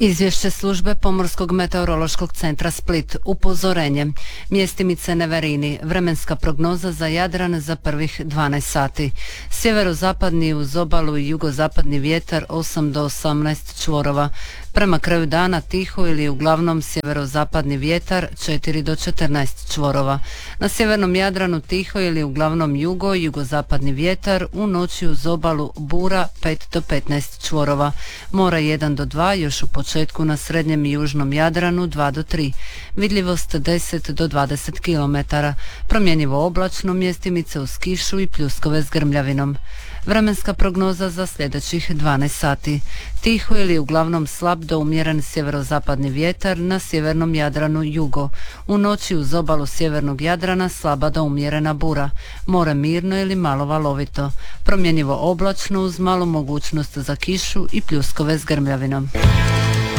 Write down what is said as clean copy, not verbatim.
Izvješće službe Pomorskog meteorološkog centra Split. Upozorenje. Mjestimice Neverini. Vremenska prognoza za Jadran za prvih 12 sati. Sjeverozapadni uz obalu i jugozapadni vjetar 8 do 18 čvorova. Prema kraju dana tiho ili uglavnom sjeverozapadni vjetar 4 do 14 čvorova. Na sjevernom Jadranu tiho ili uglavnom jugozapadni vjetar, u noći uz obalu bura 5 do 15 čvorova. Mora 1 do 2, još u početku na srednjem i južnom Jadranu 2 do 3. Vidljivost 10 do 20 km. Promjenjivo oblačno, mjestimice uz kišu i pljuskove s grmljavinom. Vremenska prognoza za sljedećih 12 sati. Tiho ili uglavnom slab do umjeren sjeverozapadni vjetar, na sjevernom Jadranu jugo. U noći uz obalu sjevernog Jadrana slaba do umjerena bura. More mirno ili malo valovito. Promjenjivo oblačno uz malu mogućnost za kišu i pljuskove s grmljavinom.